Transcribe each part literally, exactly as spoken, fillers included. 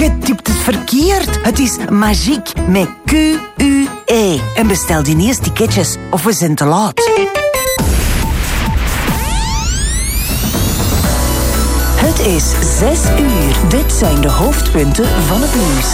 Je typt het verkeerd. Het is Magique met Q U E. En bestel die eerst ticketjes of we zijn te laat. Het is zes uur. Dit zijn de hoofdpunten van het nieuws.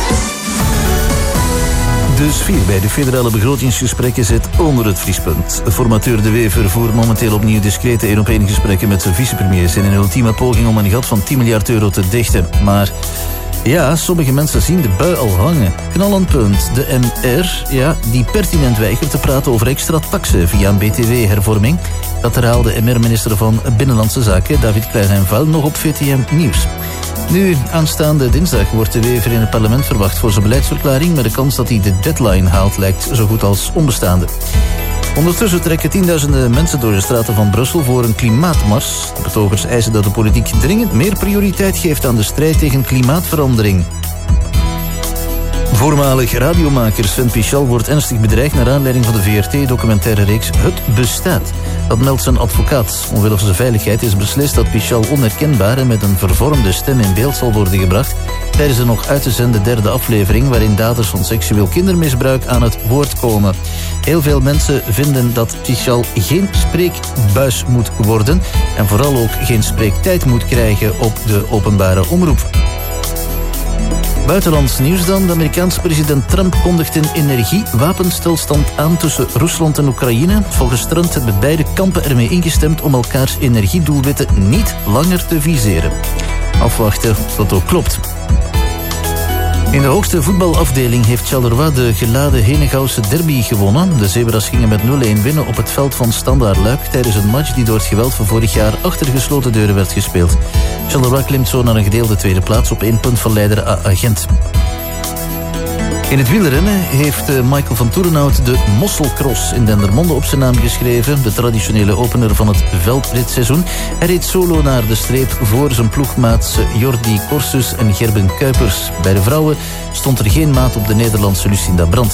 De sfeer bij de federale begrotingsgesprekken zit onder het vriespunt. Formateur De Wever voert momenteel opnieuw discrete één-op-één gesprekken met zijn vicepremiers in een ultieme poging om een gat van tien miljard euro te dichten. Maar ja, sommige mensen zien de bui al hangen. Knallend punt. De M R, ja, die pertinent weigert te praten over extra taxen via een B T W-hervorming. Dat herhaalde M R-minister van Binnenlandse Zaken, David Clergenval, nog op V T M Nieuws. Nu, aanstaande dinsdag wordt De Wever in het parlement verwacht voor zijn beleidsverklaring, maar de kans dat hij de deadline haalt lijkt zo goed als onbestaande. Ondertussen trekken tienduizenden mensen door de straten van Brussel voor een klimaatmars. De betogers eisen dat de politiek dringend meer prioriteit geeft aan de strijd tegen klimaatverandering. Voormalig radiomaker Sven Pichal wordt ernstig bedreigd naar aanleiding van de V R T-documentaire reeks Het Bestaat. Dat meldt zijn advocaat. Omwille van zijn veiligheid is beslist dat Pichal onherkenbaar en met een vervormde stem in beeld zal worden gebracht tijdens de nog uit te zenden derde aflevering waarin daders van seksueel kindermisbruik aan het woord komen. Heel veel mensen vinden dat Pichal geen spreekbuis moet worden en vooral ook geen spreektijd moet krijgen op de openbare omroep. Buitenlands nieuws dan. De Amerikaanse president Trump kondigt een energiewapenstilstand aan tussen Rusland en Oekraïne. Volgens Trump hebben beide kampen ermee ingestemd om elkaars energiedoelwitten niet langer te viseren. Afwachten of dat ook klopt. In de hoogste voetbalafdeling heeft Charleroi de geladen Henegouwse derby gewonnen. De Zebra's gingen met nul-een winnen op het veld van Standaard Luik tijdens een match die door het geweld van vorig jaar achter gesloten deuren werd gespeeld. Charleroi klimt zo naar een gedeelde tweede plaats op één punt van leider A A Gent. In het wielrennen heeft Michael van Toerenhout de Mosselcross in Dendermonde op zijn naam geschreven. De traditionele opener van het veldritseizoen. Hij reed solo naar de streep voor zijn ploegmaats Jordi Corsus en Gerben Kuipers. Bij de vrouwen stond er geen maat op de Nederlandse Lucinda Brandt.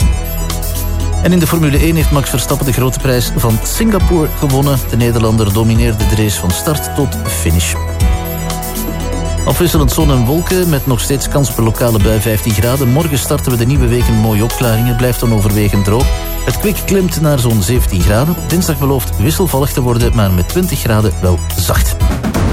En in de Formule één heeft Max Verstappen de grote prijs van Singapore gewonnen. De Nederlander domineerde de race van start tot finish. Afwisselend zon en wolken met nog steeds kans op een lokale bui vijftien graden. Morgen starten we de nieuwe week een mooie opklaring. Het blijft dan overwegend droog. Het kwik klimt naar zo'n zeventien graden. Dinsdag belooft wisselvallig te worden, maar met twintig graden wel zacht.